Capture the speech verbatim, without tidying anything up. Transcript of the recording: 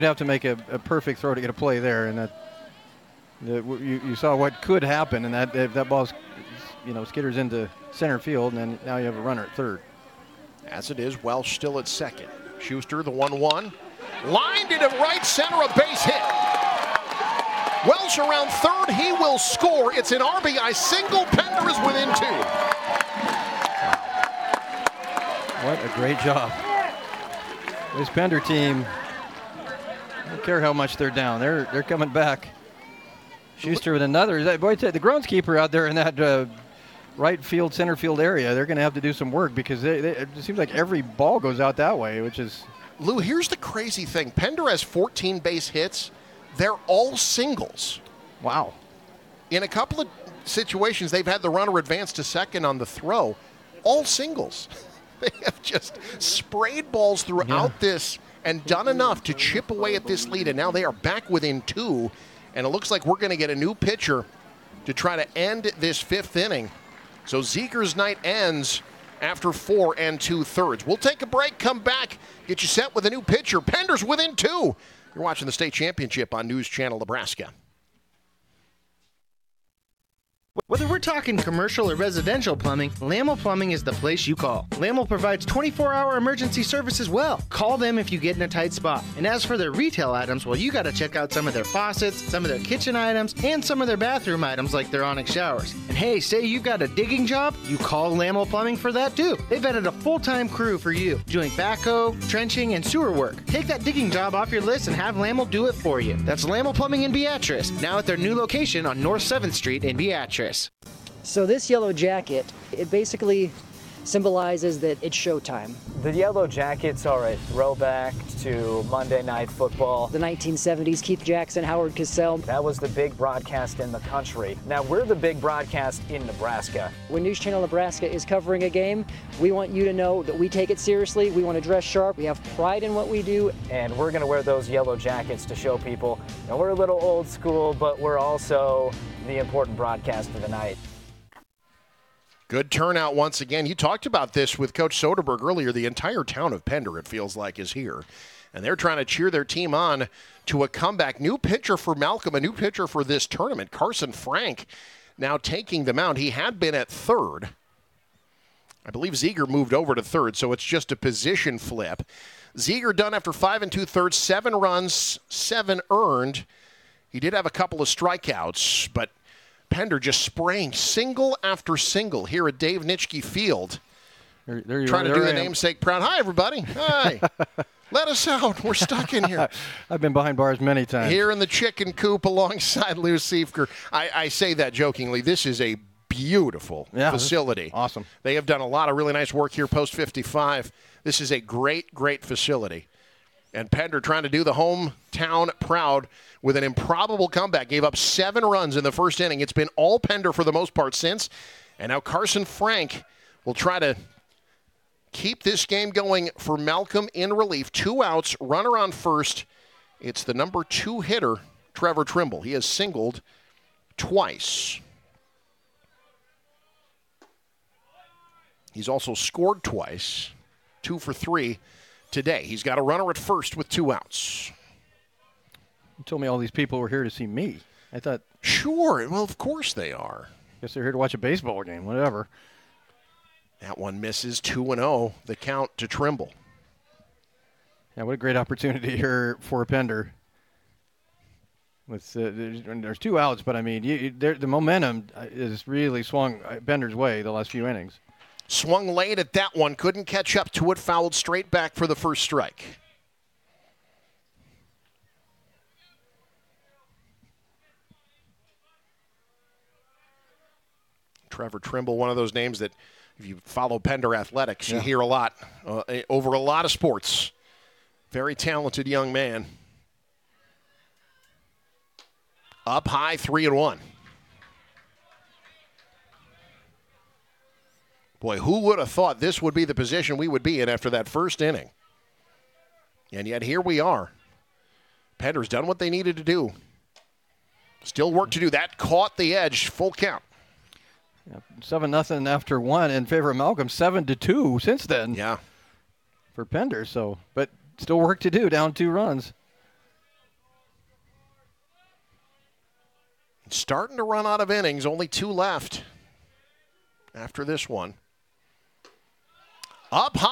have to make a, a perfect throw to get a play there, and that the, you, you saw what could happen, and that that ball's, you know, skitters into center field, and then now you have a runner at third. As it is, Welsh still at second. Schuster, the one one. Lined into right center, a base hit. Welsh around third, he will score. It's an R B I single. Pender is within two. What a great job. This Pender team, I don't care how much they're down. They're they're coming back. Schuster with another. Boy, the groundskeeper out there in that uh, right field, center field area, they're going to have to do some work because they, they, it seems like every ball goes out that way, which is... Lou, here's the crazy thing. Pender has fourteen base hits. They're all singles. Wow. In a couple of situations, they've had the runner advance to second on the throw. All singles. They have just sprayed balls throughout yeah. this and done enough to chip away at this lead, and now they are back within two, and it looks like we're going to get a new pitcher to try to end this fifth inning. So Ziegler's night ends after four and two-thirds. We'll take a break, come back, get you set with a new pitcher. Pender's within two. You're watching the state championship on News Channel Nebraska. Whether we're talking commercial or residential plumbing, Lamel Plumbing is the place you call. Lamel provides twenty-four hour emergency service as well. Call them if you get in a tight spot. And as for their retail items, well, you got to check out some of their faucets, some of their kitchen items, and some of their bathroom items like their Onyx showers. And hey, say you've got a digging job, you call Lamel Plumbing for that too. They've added a full-time crew for you, doing backhoe, trenching, and sewer work. Take that digging job off your list and have Lamel do it for you. That's Lamel Plumbing in Beatrice, now at their new location on North seventh Street in Beatrice. So this yellow jacket, it basically symbolizes that it's showtime. The Yellow Jackets are a throwback to Monday Night Football. The nineteen seventies, Keith Jackson, Howard Cosell. That was the big broadcast in the country. Now we're the big broadcast in Nebraska. When News Channel Nebraska is covering a game, we want you to know that we take it seriously. We want to dress sharp. We have pride in what we do. And we're going to wear those yellow jackets to show people. Now we're a little old school, but we're also the important broadcast of the night. Good turnout once again. You talked about this with Coach Soderberg earlier. The entire town of Pender, it feels like, is here. And they're trying to cheer their team on to a comeback. New pitcher for Malcolm, a new pitcher for this tournament. Carson Frank now taking the mound. He had been at third. I believe Ziegler moved over to third, so it's just a position flip. Ziegler done after five and two-thirds, seven runs, seven earned. He did have a couple of strikeouts, but Pender just spraying single after single here at Dave Nitschke Field. There, there you Trying are. to do there the namesake proud. Hi, everybody. Hi. Let us out. We're stuck in here. I've been behind bars many times. Here in the chicken coop alongside Lou Siefker. I, I say that jokingly. This is a beautiful yeah, facility. Awesome. They have done a lot of really nice work here post fifty-five. This is a great, great facility. And Pender trying to do the hometown proud with an improbable comeback. Gave up seven runs in the first inning. It's been all Pender for the most part since. And now Carson Frank will try to keep this game going for Malcolm in relief. Two outs, runner on first. It's the number two hitter, Trevor Trimble. He has singled twice. He's also scored twice, two for three today. He's got a runner at first with two outs. You told me all these people were here to see me. I thought. Sure. Well, of course they are. Guess they're here to watch a baseball game, whatever. That one misses two and oh, the count to Trimble. Yeah, what a great opportunity here for Pender. With uh, there's, there's two outs, but I mean, you, you, the momentum is really swung Pender's way the last few innings. Swung late at that one, couldn't catch up to it, fouled straight back for the first strike. Trevor Trimble, one of those names that if you follow Pender Athletics, you yeah. hear a lot uh, over a lot of sports. Very talented young man. Up high, three and one. Boy, who would have thought this would be the position we would be in after that first inning? And yet here we are. Pender's done what they needed to do. Still work to do. That caught the edge, full count. Yeah, seven nothing after one in favor of Malcolm. Seven to two since then. Yeah. For Pender. So, but still work to do. Down two runs. starting to run out of innings. Only two left after this one. Up high.